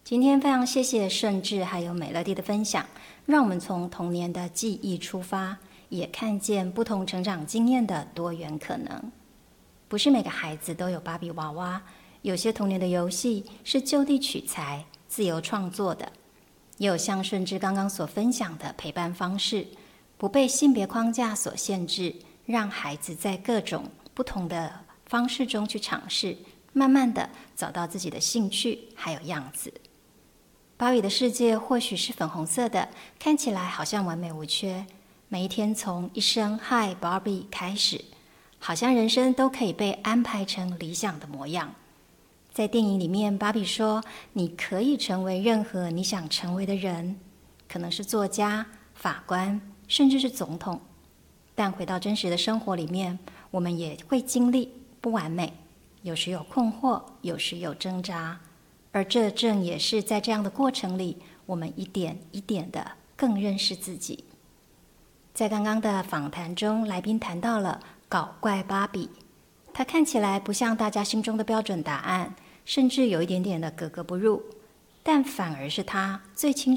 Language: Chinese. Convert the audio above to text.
今天非常谢谢盛智还有美乐蒂的分享，让我们从童年的记忆出发，也看见不同成长经验的多元可能。不是每个孩子都有芭比娃娃，有些童年的游戏是就地取材、自由创作的，也有像顺智刚刚所分享的陪伴方式，不被性别框架所限制，让孩子在各种不同的方式中去尝试，慢慢的找到自己的兴趣还有样子。芭比的世界或许是粉红色的，看起来好像完美无缺，每一天从一声 Hi Barbie 开始，好像人生都可以被安排成理想的模样。在电影里面，芭比说你可以成为任何你想成为的人，可能是作家、法官，甚至是总统。但回到真实的生活里面，我们也会经历不完美，有时有困惑，有时有挣扎，而这正也是在这样的过程里，我们一点一点的更认识自己。在刚刚的访谈中，来宾谈到了搞怪芭比，它看起来不像大家心中的标准答案，甚至有一点点的格格不入，但反而是他最清